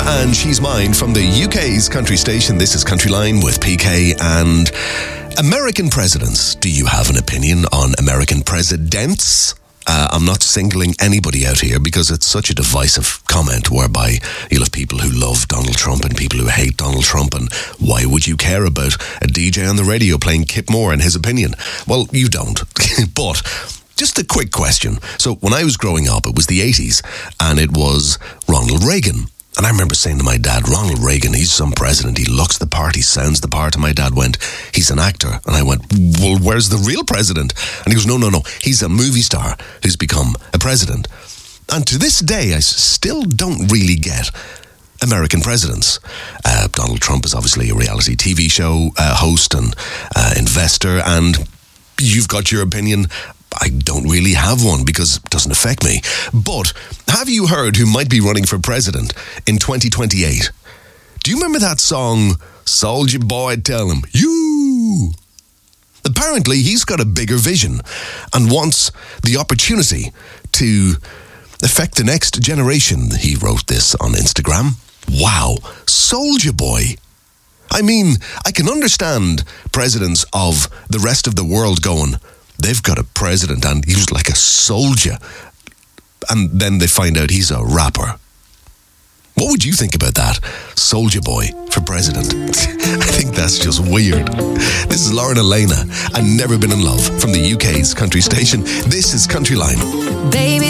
and She's Mine from the UK's country station. This is Country Line with PK and American presidents. Do you have an opinion on American presidents? I'm not singling anybody out here because it's such a divisive comment whereby you'll have people who love Donald Trump and people who hate Donald Trump, and why would you care about a DJ on the radio playing Kip Moore and his opinion? Well, you don't. But just a quick question. So when I was growing up, it was the 80s and it was Ronald Reagan. And I remember saying to my dad, Ronald Reagan, he's some president. He looks the part, he sounds the part. And my dad went, he's an actor. And I went, well, where's the real president? And he goes, no. He's a movie star who's become a president. And to this day, I still don't really get American presidents. Donald Trump is obviously a reality TV show host and investor. And you've got your opinion. I don't really have one because it doesn't affect me. But have you heard who might be running for president in 2028? Do you remember that song, Soulja Boy, Tell Him, You? Apparently, he's got a bigger vision and wants the opportunity to affect the next generation. He wrote this on Instagram. Wow, Soulja Boy. I mean, I can understand presidents of the rest of the world going, they've got a president and he was like a soldier. And then they find out he's a rapper. What would you think about that? Soulja Boy for president. I think that's just weird. This is Lauren Elena and Never Been in Love from the UK's country station. This is Country Line. Baby.